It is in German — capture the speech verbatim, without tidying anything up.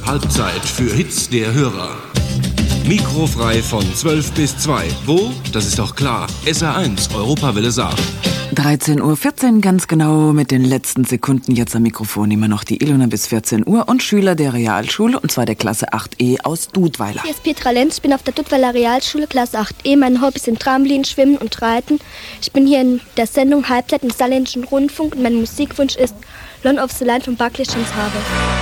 Halbzeit für Hits der Hörer. Mikrofrei von zwölf bis zwei. Wo? Das ist doch klar. S R eins, Europawelle Saar. dreizehn Uhr vierzehn, ganz genau mit den letzten Sekunden. Jetzt am Mikrofon immer noch die Ilona bis vierzehn Uhr und Schüler der Realschule, und zwar der Klasse acht E aus Dudweiler. Hier ist Petra Lenz, ich bin auf der Dudweiler Realschule, Klasse acht E. Meine Hobbys sind Trampolin, Schwimmen und Reiten. Ich bin hier in der Sendung Halbzeit im Saarländischen Rundfunk und mein Musikwunsch ist Lone of the Line von Barclay James Harvey.